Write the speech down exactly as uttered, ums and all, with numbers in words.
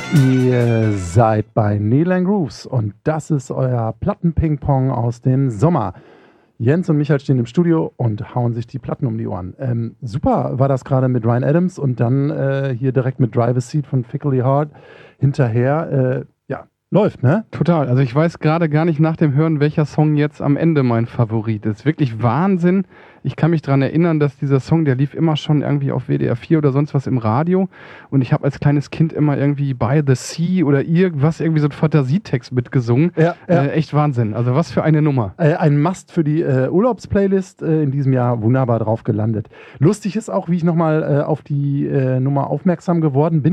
Ihr seid bei Needle and Grooves und das ist euer Platten-Ping-Pong aus dem Sommer. Jens und Michael stehen im Studio und hauen sich die Platten um die Ohren. Ähm, super war das gerade mit Ryan Adams und dann äh, hier direkt mit Driver's Seat von Fickle Heart hinterher. Äh, ja, läuft, ne? Total. Also ich weiß gerade gar nicht nach dem Hören, welcher Song jetzt am Ende mein Favorit ist. Wirklich Wahnsinn. Ich kann mich daran erinnern, dass dieser Song, der lief immer schon irgendwie auf W D R vier oder sonst was im Radio. Und ich habe als kleines Kind immer irgendwie By the Sea oder irgendwas, irgendwie so einen Fantasietext mitgesungen. Ja, ja. Äh, echt Wahnsinn. Also was für eine Nummer. Äh, ein Must für die äh, Urlaubsplaylist äh, in diesem Jahr. Wunderbar drauf gelandet. Lustig ist auch, wie ich nochmal äh, auf die äh, Nummer aufmerksam geworden bin.